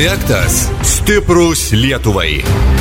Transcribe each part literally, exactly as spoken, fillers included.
Projektas Stiprūs Lietuvai.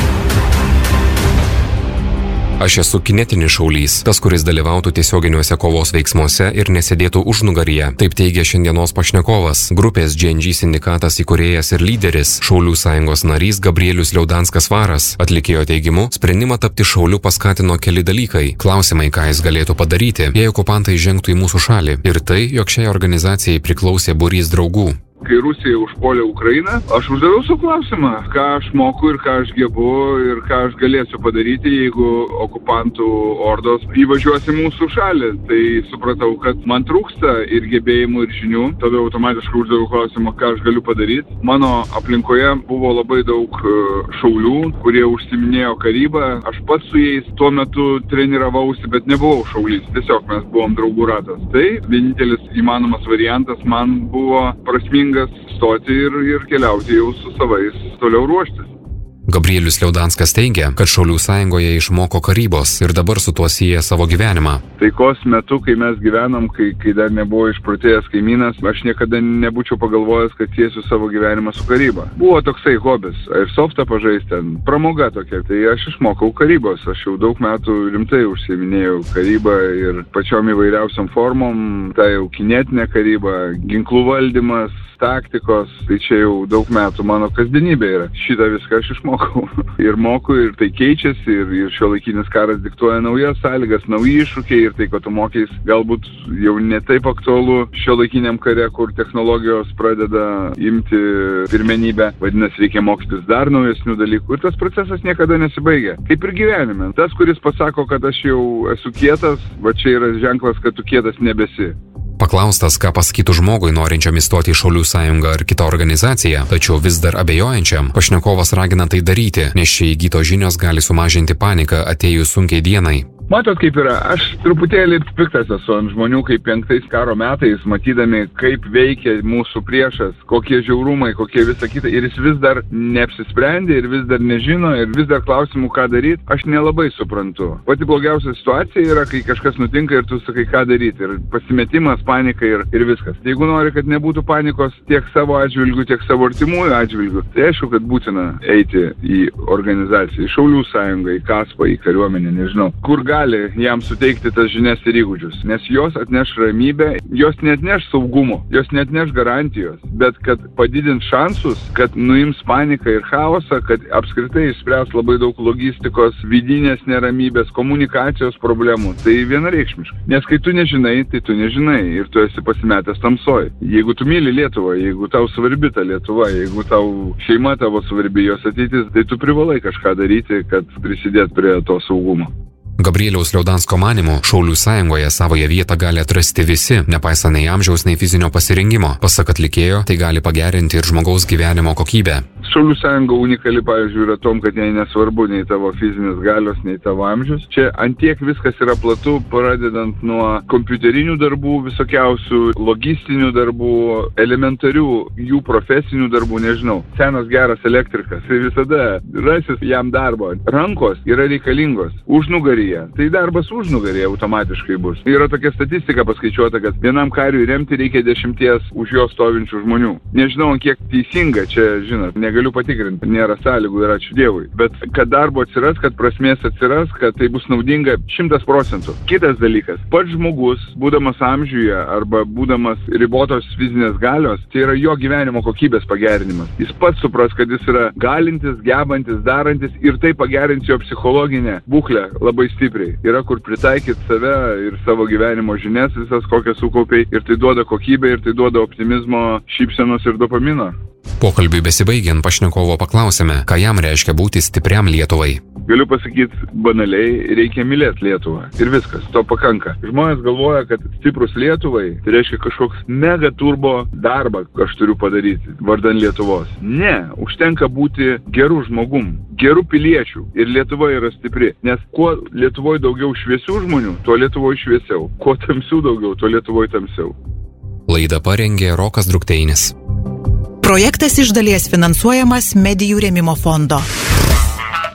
Aš esu kinetinis šaulys, tas, kuris dalyvautų tiesioginiuose kovos veiksmuose ir nesėdėtų užnugaryje. Taip teigia šiandienos pašnekovas, grupės G N G sindikatas įkūrėjas ir lyderis, Šaulių sąjungos narys Gabrielius Liaudanskas Svaras. Atlikėjo teigimu, sprendimą tapti šauliu paskatino keli dalykai. Klausimai, ką jis galėtų padaryti, jei okupantai žengtų į mūsų šalį. Ir tai, jog šiai organizacijai priklausė būrys draugų. Kai Rusija užpuolė Ukrainą, aš uždaviau su klausimą, ką aš moku ir ką aš gebu ir ką aš galėsiu padaryti, jeigu okupantų ordos įvažiuos į mūsų šalį. Tai supratau, kad man trūksta ir gebėjimų, ir žinių. Tada automatiškai uždaviau klausimą, ką aš galiu padaryti. Mano aplinkoje buvo labai daug šaulių, kurie užsiminėjo karybą. Aš pats su jais tuo metu treniravausi, bet nebuvau šaulys. Tiesiog mes buvom draugų ratas. Tai vienintelis įmanomas variantas man buvo prasmingas stoti ir, ir keliauti jau su savais toliau ruoštis. Gabrielius Liaudanskas teigia, kad Šaulių sąjungoje išmoko karybos ir dabar su tuo sieja savo gyvenimą. Taikos metu, kai mes gyvenom, kai, kai dar nebuvo išprotėjęs kaimynas, aš niekada nebūčiau pagalvojęs, kad siesiu savo gyvenimą su karyba. Buvo toksai hobis, airsoftą pažaisti, ten pramoga tokia. Tai aš išmokau karybos, aš jau daug metų rimtai užsiiminėjau karybą ir pačiom įvairiausiom formom, tai jau kinetinė karyba, ginklų valdymas, taktikos, tai čia jau daug metų mano kasdienybė yra. Šitą viską aš išmokau. Ir moku, ir tai keičiasi, ir, ir šiuolaikinis karas diktuoja naujas sąlygas, nauji iššūkiai, ir tai, ko tu mokiais, galbūt jau ne taip aktualu šiuolaikiniam kare, kur technologijos pradeda imti pirmenybę. Vadinasi, reikia mokytis dar naujesnių dalykų. Ir tas procesas niekada nesibaigia. Kaip ir gyvenime. Tas, kuris pasako, kad aš jau esu kietas, va čia yra ženklas, kad tu kietas nebesi. Paklaustas, ką pasakytų žmogui norinčiam įstoti į Šaulių sąjungą ar kitą organizaciją, tačiau vis dar abejojančiam, pašnekovas ragina tai daryti, nes čia įgytos žinios gali sumažinti paniką atėjus sunkiai dienai. Matot, kaip yra, aš truputėlį piktas esu ant žmonių, kaip penktais karo metais, matydami, kaip veikia mūsų priešas, kokie žiaurumai, kokie visa kita, ir jis vis dar neapsisprendė, ir vis dar nežino, ir vis dar klausimų, ką daryti, aš nelabai suprantu. Pati blogiausia situacija yra, kai kažkas nutinka ir tu sakai, ką daryti, ir pasimetimas, panika ir, ir viskas. Jeigu nori, kad nebūtų panikos tiek savo atžvilgių, tiek savo artimųjų atžvilgių, tai aišku, kad būtina eiti į organizaciją, į Šaulių sąjungą, į Kaspą, į kariuomenę, nežinau, kur gali jam suteikti tas žinias ir įgūdžius, nes jos atneš ramybę, jos neatneš saugumo, jos neatneš garantijos, bet kad padidins šansus, kad nuims paniką ir chaosą, kad apskritai išspręs labai daug logistikos, vidinės neramybės, komunikacijos problemų, tai vienareikšmiškai. Nes kai tu nežinai, tai tu nežinai ir tu esi pasimetęs tamsoj. Jeigu tu myli Lietuvą, jeigu tau svarbi ta Lietuva, jeigu tau šeima tavo svarbi, jos ateitis, tai tu privalai kažką daryti, kad prisidėt prie to saugumo. Gabrieliaus Liaudansko manymu, Šaulių sąjungoje savoje vietą gali atrasti visi, nepaisant nei amžiaus, nei fizinio pasirinkimo. Pasak atlikėjo, tai gali pagerinti ir žmogaus gyvenimo kokybę. Šaulių sąjunga unikali, pavyzdžiui, yra tom, kad jai nesvarbu nei tavo fizinis galios, nei tavo amžius. Čia antiek viskas yra platu, pradedant nuo kompiuterinių darbų, visokiausių logistinių darbų, elementarių jų profesinių darbų, nežinau. Senas geras elektrikas, tai visada rasis jam darbo. Rankos yra reikalingos. Užnugaryje. Tai darbas užnugaryje automatiškai bus. Yra tokia statistika paskaičiuota, kad vienam kariui remti reikia dešimties už jo stovinčių žmonių. Nežinau, kiek teisinga čia, žinot, negaliu patikrinti, nėra sąlygų ir ačiū Dievui. Bet kad darbo atsiras, kad prasmės atsiras, kad tai bus naudinga šimtas procentų. Kitas dalykas, pats žmogus, būdamas amžiuje arba būdamas ribotos fizinės galios, tai yra jo gyvenimo kokybės pagerinimas. Jis pats supras, kad jis yra galintis, gebantis, darantis ir tai pagerins jo psichologinę būklę labai stipriai. Yra kur pritaikyti save ir savo gyvenimo žinias visas, kokias sukaupiai, ir tai duoda kokybę, ir tai duoda optimizmo, šypsenos ir dopamino. Pokalbiui besibaigiant, pašnekovo paklausėme, ką jam reiškia būti stipriam Lietuvai. Galiu pasakyti banaliai, reikia mylėti Lietuvą. Ir viskas, to pakanka. Žmonės galvoja, kad stiprus Lietuvai, tai reiškia kažkoks mega turbo darbą, aš turiu padaryti, vardan Lietuvos. Ne, užtenka būti gerų žmogum, gerų piliečių. Ir Lietuva yra stipri. Nes kuo Lietuvoje daugiau šviesių žmonių, tuo Lietuvoje šviesiau. Kuo tamsių daugiau, tuo Lietuvoje tamsiau. Laidą parengė Rokas Drukteinis. Projektas iš dalies finansuojamas Medijų rėmimo fondo.